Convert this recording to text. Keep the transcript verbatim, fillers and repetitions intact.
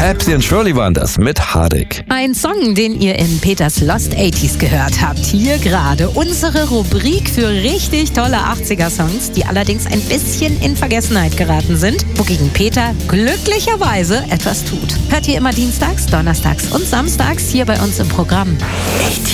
Babsy und Shirley waren das mit Hardig. Ein Song, den ihr in Peters Lost achtziger gehört habt. Hier gerade unsere Rubrik für richtig tolle achtziger-Songs, die allerdings ein bisschen in Vergessenheit geraten sind, wogegen Peter glücklicherweise etwas tut. Hört ihr immer dienstags, donnerstags und samstags hier bei uns im Programm. Echt?